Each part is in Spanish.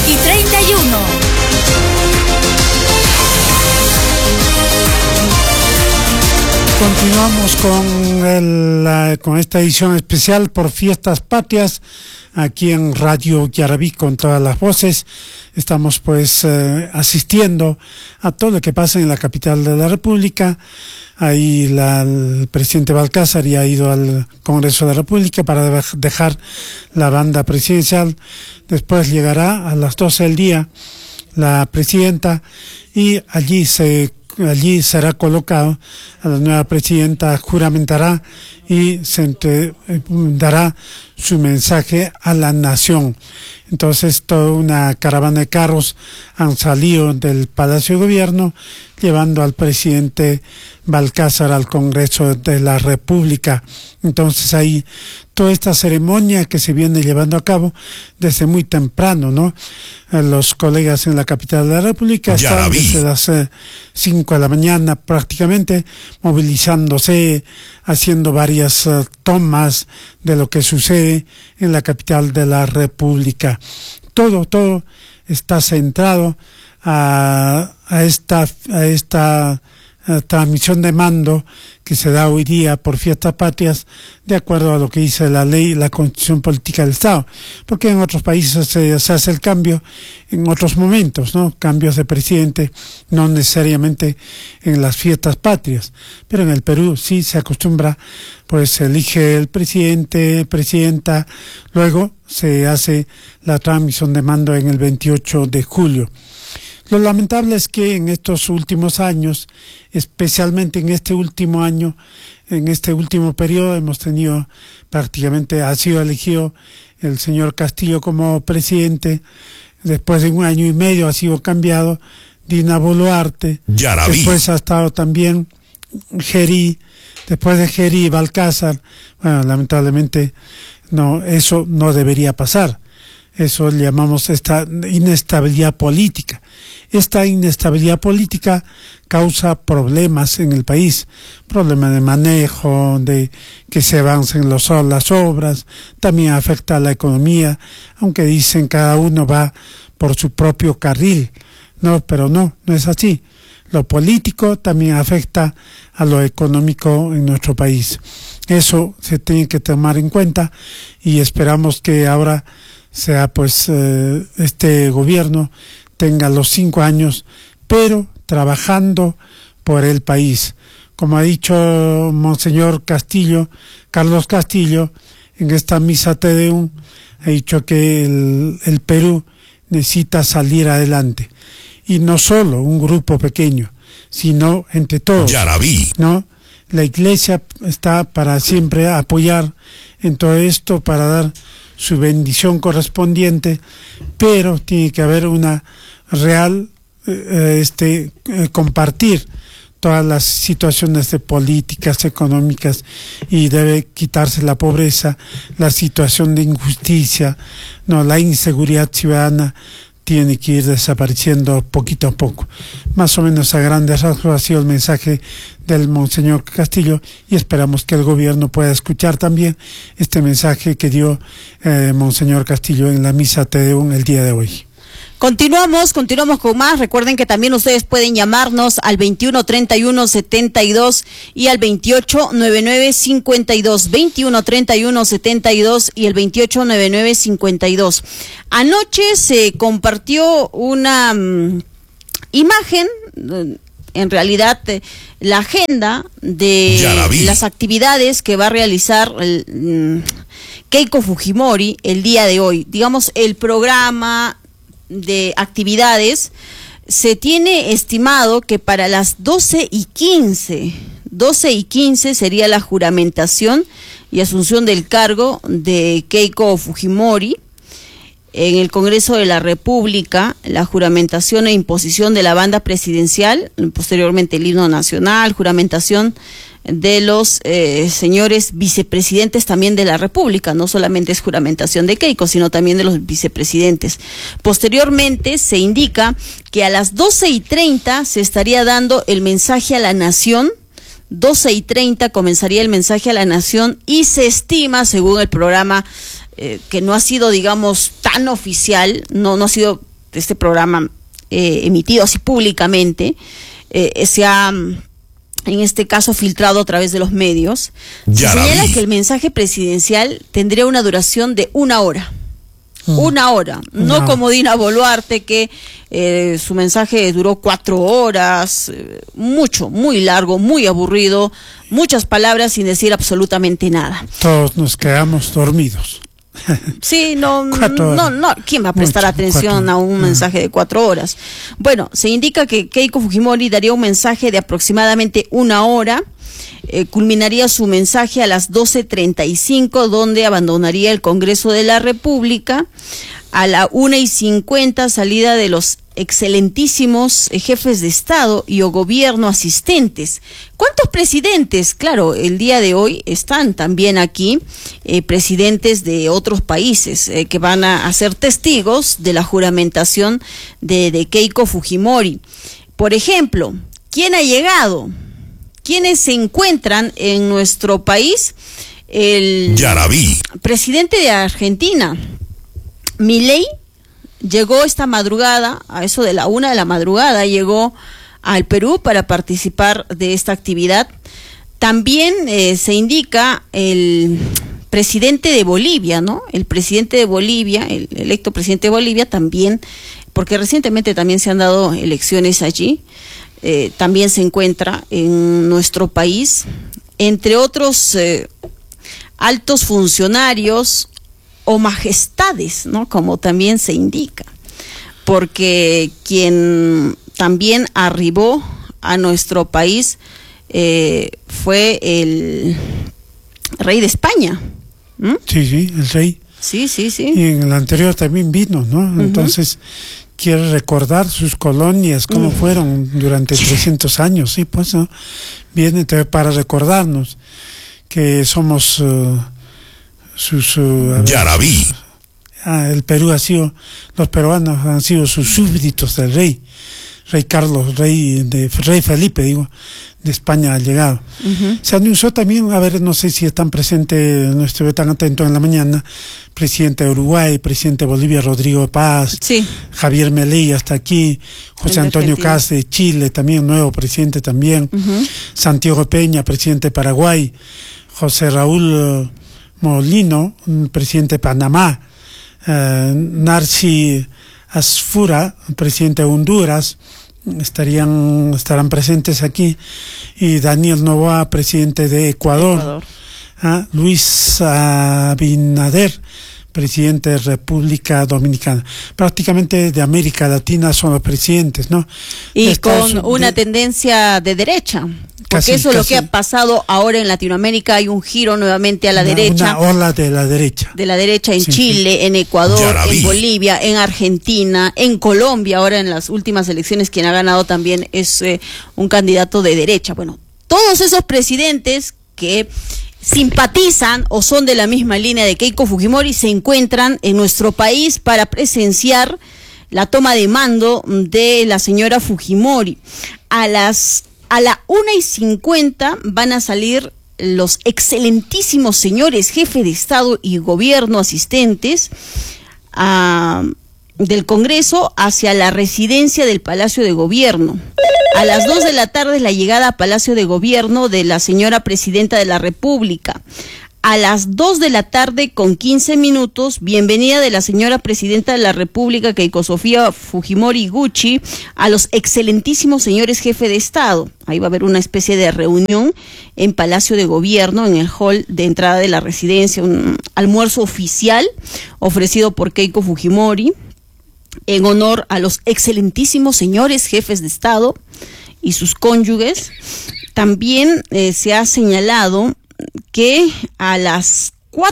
8:31. Continuamos con esta edición especial por Fiestas Patrias aquí en Radio Yarabí con todas las voces. Estamos pues asistiendo a todo lo que pasa en la capital de la República. Ahí el presidente Balcázar ya ha ido al Congreso de la República para dejar la banda presidencial. Después llegará a las 12 del día la presidenta y allí será colocado a la nueva presidenta, juramentará y dará su mensaje a la nación. Entonces toda una caravana de carros han salido del Palacio de Gobierno llevando al presidente Balcázar al Congreso de la República. Entonces hay toda esta ceremonia que se viene llevando a cabo desde muy temprano, ¿no? Los colegas en la capital de la República están desde las 5 de la mañana prácticamente movilizándose, haciendo varias tomas de lo que sucede en la capital de la República. Todo está centrado a esta transmisión de mando que se da hoy día por Fiestas Patrias, de acuerdo a lo que dice la ley y la Constitución Política del Estado, porque en otros países se hace el cambio en otros momentos, ¿no? Cambios de presidente, no necesariamente en las Fiestas Patrias, pero en el Perú sí se acostumbra, pues se elige el presidente, presidenta, luego se hace la transmisión de mando en el 28 de julio. Lo lamentable es que en estos últimos años, especialmente en este último año, en este último periodo, hemos tenido prácticamente, ha sido elegido el señor Castillo como presidente, después de 1 año y medio ha sido cambiado Dina Boluarte, después ha estado también Gerí, después de Gerí, Balcázar. Bueno, lamentablemente no, eso no debería pasar. Eso le llamamos esta inestabilidad política. Esta inestabilidad política causa problemas en el país, problemas de manejo, de que se avancen las obras, también afecta a la economía, aunque dicen cada uno va por su propio carril, pero no es así. Lo político también afecta a lo económico en nuestro país. Eso se tiene que tomar en cuenta y esperamos que ahora sea pues este gobierno tenga los 5 años, pero trabajando por el país. Como ha dicho Monseñor Castillo, Carlos Castillo, en esta misa Te Deum, ha dicho que el Perú necesita salir adelante. Y no solo un grupo pequeño, sino entre todos. ¿No? La Iglesia está para siempre apoyar en todo esto, para dar su bendición correspondiente, pero tiene que haber una real compartir todas las situaciones de políticas económicas y debe quitarse la pobreza, la situación de injusticia, la inseguridad ciudadana tiene que ir desapareciendo poquito a poco. Más o menos a grandes rasgos ha sido el mensaje del Monseñor Castillo y esperamos que el gobierno pueda escuchar también este mensaje que dio Monseñor Castillo en la misa Te Deum el día de hoy. Continuamos con más. Recuerden que también ustedes pueden llamarnos al 21-31-72 y al 28-99-52, 21-31-72 y el 28-99-52. Anoche se compartió una imagen, en realidad la agenda de las actividades que va a realizar Keiko Fujimori el día de hoy. Digamos, el programa de actividades se tiene estimado que para las 12:15 sería la juramentación y asunción del cargo de Keiko Fujimori en el Congreso de la República, la juramentación e imposición de la banda presidencial, posteriormente el himno nacional, juramentación de los señores vicepresidentes también de la República. No solamente es juramentación de Keiko, sino también de los vicepresidentes. Posteriormente se indica que a las 12:30 se estaría dando el mensaje a la nación. 12:30 comenzaría el mensaje a la nación y se estima, según el programa, que no ha sido, digamos, tan oficial, no ha sido este programa emitido así públicamente, se ha, en este caso, filtrado a través de los medios. Se señala que el mensaje presidencial tendría una duración de 1 hora. 1 hora, no como Dina Boluarte, que su mensaje duró 4 horas, muy largo, muy aburrido, muchas palabras sin decir absolutamente nada. Todos nos quedamos dormidos. Sí, no, ¿quién va a prestar atención a un mensaje de 4 horas? Bueno, se indica que Keiko Fujimori daría un mensaje de aproximadamente 1 hora. Culminaría su mensaje a las 12:35, donde abandonaría el Congreso de la República. A la 1:50, salida de los excelentísimos jefes de Estado y o gobierno asistentes. ¿Cuántos presidentes? Claro, el día de hoy están también aquí presidentes de otros países que van a ser testigos de la juramentación de Keiko Fujimori. Por ejemplo, ¿quién ha llegado? ¿Quiénes se encuentran en nuestro país? El presidente de Argentina, Milei, llegó esta madrugada, a eso de la 1 de la madrugada, llegó al Perú para participar de esta actividad. También se indica el presidente de Bolivia, ¿no? El presidente de Bolivia, el electo presidente de Bolivia también, porque recientemente también se han dado elecciones allí. También se encuentra en nuestro país, entre otros altos funcionarios o majestades, ¿no? Como también se indica, porque quien también arribó a nuestro país fue el rey de España. Sí, el rey. Sí. Y en el anterior también vino, ¿no? Entonces quiere recordar sus colonias, cómo fueron durante 300 años, sí, pues, ¿no? Viene para recordarnos que somos sus... el Perú ha sido, los peruanos han sido sus súbditos del rey Carlos, rey Felipe, de España ha llegado. Se anunció también, a ver, no sé si están presentes, no estuve tan atento en la mañana, presidente de Uruguay, presidente de Bolivia, Rodrigo Paz, Javier Milei hasta aquí, José Antonio Kast de Chile, también nuevo presidente también, Santiago Peña, presidente de Paraguay, José Raúl Molino, presidente de Panamá, Narci Asfura, presidente de Honduras, estarán presentes aquí, y Daniel Noboa, presidente de Ecuador. Luis Abinader, presidente de República Dominicana. Prácticamente de América Latina son los presidentes, ¿no? Y con una tendencia de derecha, porque eso es lo que ha pasado ahora en Latinoamérica. Hay un giro nuevamente a la derecha. Una ola de la derecha. De la derecha en Chile, en Ecuador, en Bolivia, en Argentina, en Colombia. Ahora en las últimas elecciones quien ha ganado también es un candidato de derecha. Bueno, todos esos presidentes que simpatizan o son de la misma línea de Keiko Fujimori se encuentran en nuestro país para presenciar la toma de mando de la señora Fujimori. A la 1:50 van a salir los excelentísimos señores jefes de Estado y gobierno asistentes del Congreso hacia la residencia del Palacio de Gobierno. A las 2 de la tarde la llegada a Palacio de Gobierno de la señora Presidenta de la República. A las 2 de la tarde con 15 minutos, bienvenida de la señora Presidenta de la República, Keiko Sofía Fujimori Gucci, a los excelentísimos señores jefes de Estado. Ahí va a haber una especie de reunión en Palacio de Gobierno, en el hall de entrada de la residencia, un almuerzo oficial ofrecido por Keiko Fujimori, en honor a los excelentísimos señores jefes de Estado y sus cónyuges. También se ha señalado que a las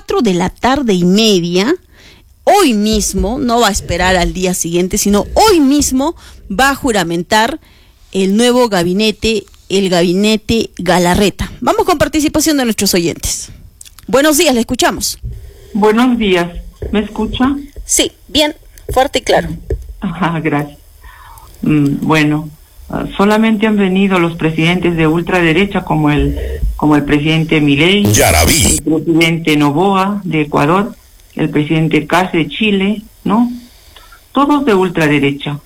4:30 hoy mismo, no va a esperar al día siguiente, sino hoy mismo va a juramentar el nuevo gabinete, el gabinete Galarreta. Vamos con participación de nuestros oyentes. Buenos días, le escuchamos. Buenos días, ¿me escucha? Sí, bien. Fuerte y claro. Ajá, gracias. Bueno, solamente han venido los presidentes de ultraderecha como el presidente Milei, el presidente Noboa de Ecuador, el presidente Kast de Chile, ¿no? todos de ultraderecha.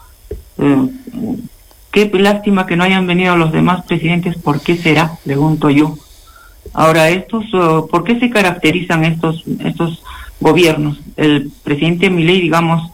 Qué lástima que no hayan venido los demás presidentes. ¿Por qué será? Pregunto yo. Ahora, ¿por qué se caracterizan estos gobiernos? El presidente Milei, digamos,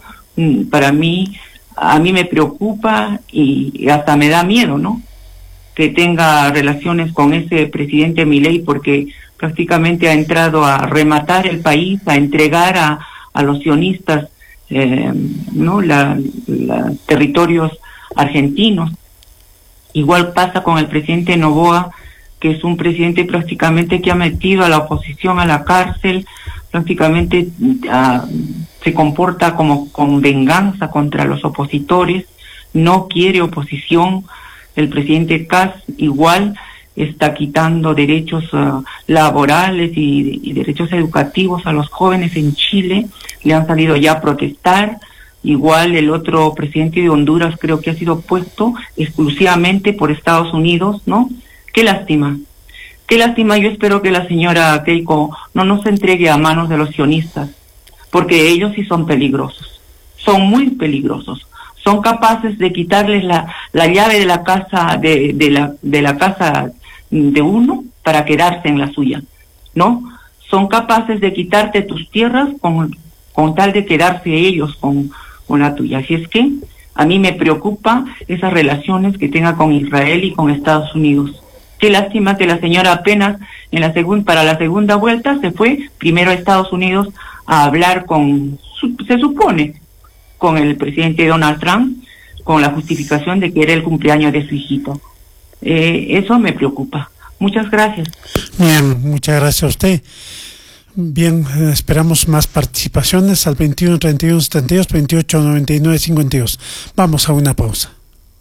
a mí me preocupa y hasta me da miedo, ¿no? Que tenga relaciones con ese presidente Milei, porque prácticamente ha entrado a rematar el país, a entregar a los sionistas, ¿no? Los territorios argentinos. Igual pasa con el presidente Noboa, que es un presidente prácticamente que ha metido a la oposición a la cárcel, prácticamente se comporta como con venganza contra los opositores, no quiere oposición. El presidente Kast igual está quitando derechos laborales y derechos educativos a los jóvenes en Chile, le han salido ya a protestar. Igual el otro presidente de Honduras creo que ha sido puesto exclusivamente por Estados Unidos, ¿no? Qué lástima. Qué lástima. Yo espero que la señora Keiko no nos entregue a manos de los sionistas, porque ellos sí son peligrosos, son muy peligrosos. Son capaces de quitarles la llave de la casa de la casa de uno para quedarse en la suya, ¿no? Son capaces de quitarte tus tierras con tal de quedarse ellos con la tuya. Así es que a mí me preocupa esas relaciones que tenga con Israel y con Estados Unidos. Qué lástima que la señora apenas para la segunda vuelta se fue primero a Estados Unidos a hablar se supone, con el presidente Donald Trump, con la justificación de que era el cumpleaños de su hijito. Eso me preocupa. Muchas gracias. Bien, muchas gracias a usted. Bien, esperamos más participaciones al 21 31 72 28 99 52. Vamos a una pausa.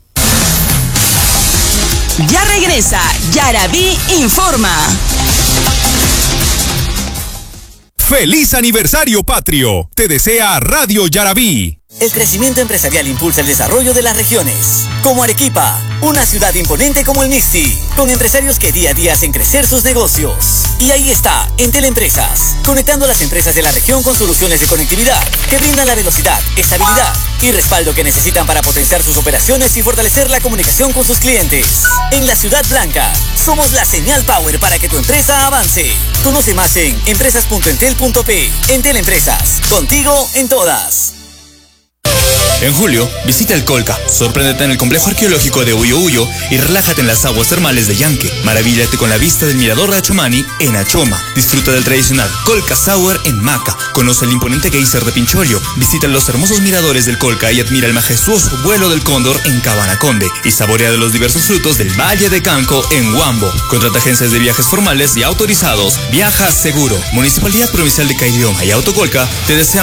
Ya regresa Yarabí Informa. ¡Feliz aniversario patrio! Te desea Radio Yarabí. El crecimiento empresarial impulsa el desarrollo de las regiones, como Arequipa, una ciudad imponente como el Misti, con empresarios que día a día hacen crecer sus negocios. Y ahí está, Entel Empresas, conectando a las empresas de la región con soluciones de conectividad que brindan la velocidad, estabilidad y respaldo que necesitan para potenciar sus operaciones y fortalecer la comunicación con sus clientes. En la Ciudad Blanca, somos la señal power para que tu empresa avance. Conoce más en empresas.entel.p. Entel Empresas, contigo en todas. En julio, visita el Colca, sorpréndete en el complejo arqueológico de Huyo Huyo y relájate en las aguas termales de Yanque. Maravíllate con la vista del mirador de Achomani en Achoma. Disfruta del tradicional Colca Sour en Maca. Conoce el imponente geyser de Pinchollo. Visita los hermosos miradores del Colca y admira el majestuoso vuelo del cóndor en Cabanaconde. Y saborea de los diversos frutos del Valle de Canco en Huambo. Contrata agencias de viajes formales y autorizados. Viaja seguro. Municipalidad Provincial de Caidioma y Autocolca te desean